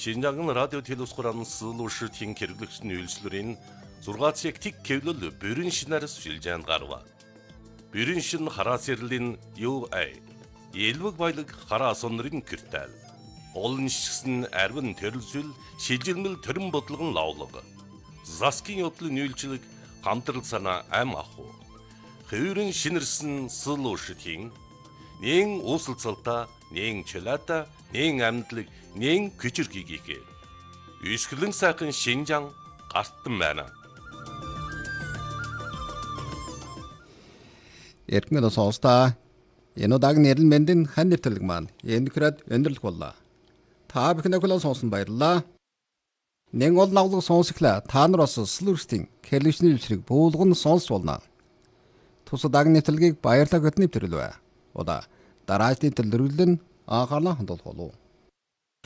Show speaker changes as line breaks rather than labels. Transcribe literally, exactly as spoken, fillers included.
Шинжаан радио телевизхуран суулуушртын хэрэглэгчний үйлчлэрийн зургаан цаг тик кевлэл бүрэн шинээр сүлжээнд гарва. Бүрэн шин хараа сэрлэн ю ай. Елвэг баялаг хараа сонрын киртэл. Олон шигсэн арвин төрөлсөл шилжилмэл төрөн бодлогон лавлаг. Заскин yoдлын үйлчлэг хамтрал санаа ам аху. Хөврөн шинэрсэн суулуушртын нэн уусалцалта, нэн чөлөөта, нэн амьдлаг, нэн күчирхийгээ. Үйсгэлэн сайхан Шинжаан гартан байна.
Эргэн сонсоо. Энэ удаагийн нэрлэн мэндийн хан нэвтрэлэг маань энэхрээд өндөрлөх боллоо. Та бүхэн өглөө сонсон баярлалаа. Нэн ол навлаг сонсохлаа. Та нар бас слүрстийн хэлвчний үйлчлэг буулган сонсч болно. Тус удаагийн нэвтрэлгийг баярлалаа гэд нэвтрэлвэ. Удаа дараагийн нэвтрэлрүүл нь анхаарлаа хандуулах болов.